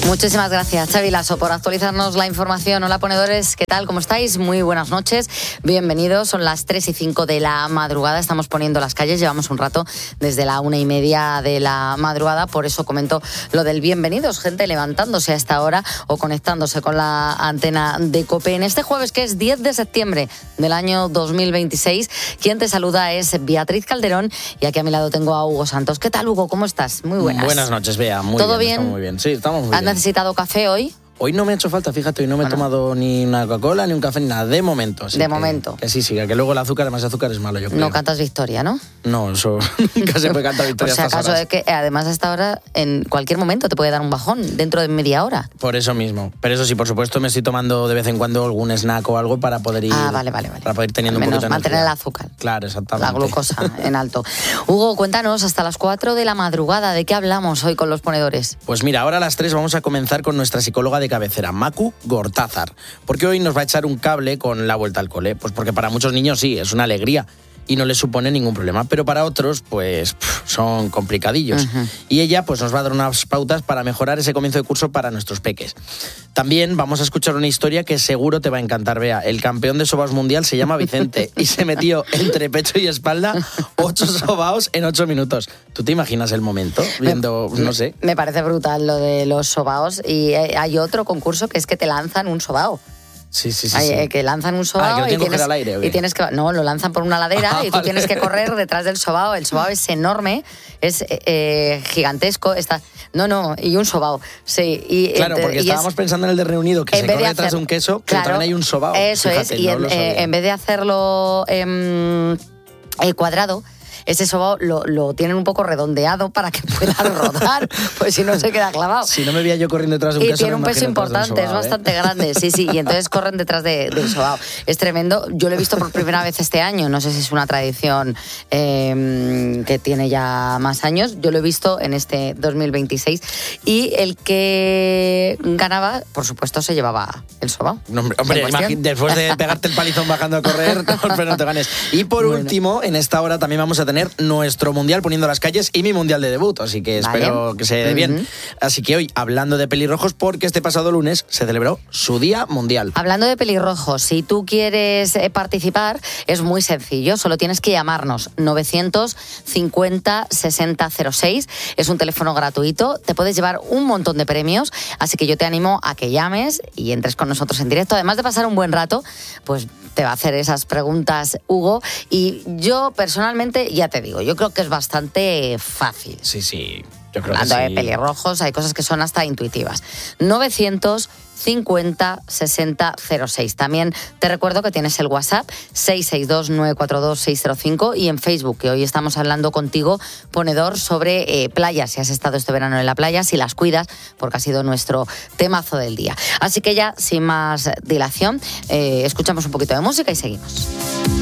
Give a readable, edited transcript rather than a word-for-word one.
Muchísimas gracias, Xavi Lasso, por actualizarnos la información. Hola, ponedores, ¿qué tal? ¿Cómo estáis? Muy buenas noches, bienvenidos. Son las 3:05 de la madrugada, estamos poniendo las calles, llevamos un rato desde la 1:30 de la madrugada, por eso comento lo del bienvenidos, gente levantándose a esta hora o conectándose con la antena de COPE. En este jueves, que es 10 de septiembre del año 2026, quien te saluda es Beatriz Calderón y aquí a mi lado tengo a Hugo Santos. ¿Qué tal, Hugo? ¿Cómo estás? Muy buenas. Buenas noches, Bea. ¿Todo bien? Estamos muy bien. Sí, estamos muy bien. ¿Has necesitado café hoy? Hoy no me ha hecho falta, fíjate, hoy no me he tomado ni una Coca-Cola, ni un café, ni nada, de momento. De momento. Que sí, que luego el azúcar, además de azúcar, es malo, yo creo. No cantas victoria, ¿no? No, eso nunca se puede cantar victoria. Por si acaso, es que además a esta hora, en cualquier momento te puede dar un bajón, dentro de media hora. Por eso mismo. Pero eso sí, por supuesto, me estoy tomando de vez en cuando algún snack o algo para poder ir... Vale. Para poder ir teniendo al menos un poquito de mantener energía. el azúcar. Claro, exactamente. La glucosa en alto. Hugo, cuéntanos, hasta las 4 de la madrugada, ¿de qué hablamos hoy con los ponedores? Pues mira, ahora a las 3 vamos a comenzar con nuestra psicóloga de cabecera, Macu Gortázar, porque hoy nos va a echar un cable con la vuelta al cole, pues porque para muchos niños sí, es una alegría y no les supone ningún problema, pero para otros pues son complicadillos. Y ella pues nos va a dar unas pautas para mejorar ese comienzo de curso para nuestros peques. También vamos a escuchar una historia que seguro te va a encantar, Bea. El campeón de sobaos mundial se llama Vicente y se metió entre pecho y espalda 8 sobaos en 8 minutos. ¿Tú te imaginas el momento viendo, no sé? Me parece brutal lo de los sobaos y hay otro concurso que es que te lanzan un sobao. Sí. Que lanzan un sobao que lo al aire, y tienes que... No, lo lanzan por una ladera y tú tienes que correr detrás del sobao. El sobao es enorme, es gigantesco. Y un sobao, sí. Claro, porque estábamos pensando en el de Reino Unido, que se corre detrás de un queso, pero también hay un sobao. Eso. Fíjate, es, y en vez de hacerlo cuadrado, ese sobao lo tienen un poco redondeado para que pueda rodar, pues si no se queda clavado. Si no me veía yo corriendo detrás de un queso. Y tiene un peso importante, es bastante grande, sí, y entonces corren detrás del sobao. Es tremendo, yo lo he visto por primera vez este año, no sé si es una tradición que tiene ya más años, yo lo he visto en este 2026 y el que ganaba, por supuesto, se llevaba el sobao. Hombre, después de pegarte el palizón bajando a correr, no te ganes. Y por último, en esta hora también vamos a tener nuestro mundial poniendo las calles y mi mundial de debut, así que espero que se dé bien. Así que hoy, hablando de pelirrojos, porque este pasado lunes se celebró su Día Mundial. Hablando de pelirrojos, si tú quieres participar, es muy sencillo, solo tienes que llamarnos 950 6006, es un teléfono gratuito, te puedes llevar un montón de premios, así que yo te animo a que llames y entres con nosotros en directo, además de pasar un buen rato, pues te va a hacer esas preguntas Hugo, y yo personalmente, ya te digo, yo creo que es bastante fácil. Sí, yo creo Hablando que sí. de pelirrojos, hay cosas que son hasta intuitivas. 950 60 06. También te recuerdo que tienes el WhatsApp 662 942 605 y en Facebook, que hoy estamos hablando contigo, ponedor, sobre playas. Si has estado este verano en la playa, si las cuidas, porque ha sido nuestro temazo del día. Así que ya, sin más dilación, escuchamos un poquito de música y seguimos.